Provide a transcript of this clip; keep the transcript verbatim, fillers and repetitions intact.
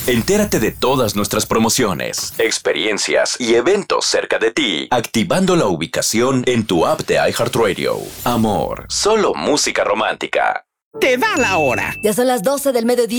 Entérate de todas nuestras promociones, experiencias y eventos cerca de ti, activando la ubicación en tu app de iHeartRadio. Amor, solo música romántica. Te da la hora. Ya son las doce del mediodía.